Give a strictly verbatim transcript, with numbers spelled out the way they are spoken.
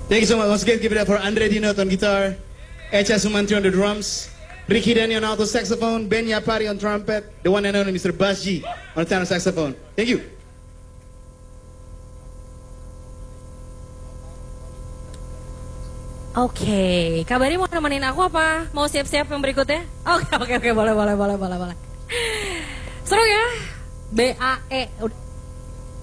Thank you so much. Once again, give it up for Andre Dinot on guitar, Echa Sumantri on the drums, Ricky Denny on alto saxophone, Ben Yapari on trumpet, the one and only Mister Bas G on tenor saxophone. Thank you. Oke, okay. Kabari mau nemenin aku apa? Mau siap-siap yang berikutnya? Oke, okay, oke, okay, oke, okay. boleh, boleh, boleh, boleh, boleh. Seru ya? B A E